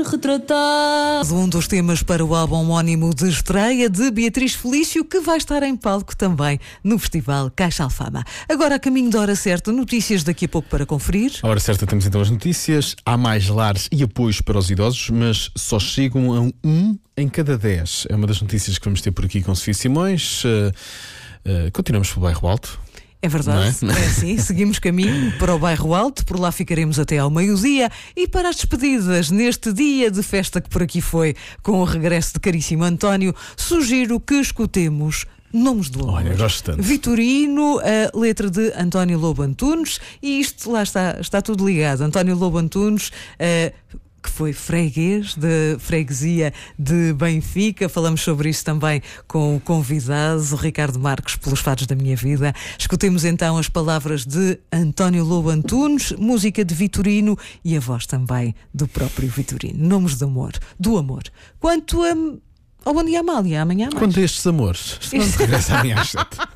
retratado. Um dos temas para o álbum homónimo de estreia de Beatriz Felício, que vai estar em palco também no Festival Caixa Alfama. Agora, a caminho da hora certa, notícias daqui a pouco para conferir. A hora certa temos então as notícias. Há mais lares e apoios para os idosos, mas só chegam a 1 em cada 10. É uma das notícias que vamos ter por aqui com Sofia Simões. Continuamos pelo Bairro Alto. É verdade, Não é? É assim, seguimos caminho para o Bairro Alto, por lá ficaremos até ao meio-dia. E para as despedidas, neste dia de festa que por aqui foi, com o regresso de caríssimo António, sugiro que escutemos Nomes do Amor. Olha, gosto tanto. Vitorino, a letra de António Lobo Antunes, e isto lá está tudo ligado. António Lobo Antunes, que foi freguês de freguesia de Benfica. Falamos sobre isso também com o convidado, o Ricardo Marques, pelos Fados da Minha Vida. Escutemos então as palavras de António Lobo Antunes, música de Vitorino e a voz também do próprio Vitorino. Nomes do amor. Quanto ao Bom Dia Amália, amanhã mais. Quanto a estes amores, não regressa amanhã às 7.